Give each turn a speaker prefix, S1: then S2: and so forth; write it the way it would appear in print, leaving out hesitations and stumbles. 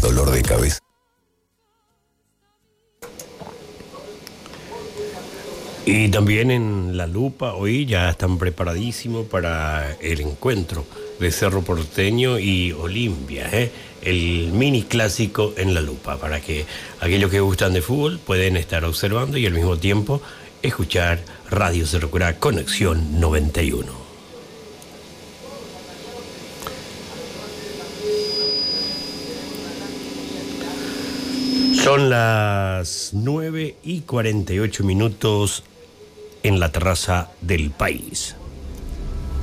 S1: dolor de cabeza.
S2: Y también en La Lupa hoy ya están preparadísimos para el encuentro de Cerro Porteño y Olimpia, el mini clásico en La Lupa, para que aquellos que gustan de fútbol pueden estar observando y al mismo tiempo escuchar Radio Cerro Corá Conexión 91. Son las 9:48 en la terraza del país.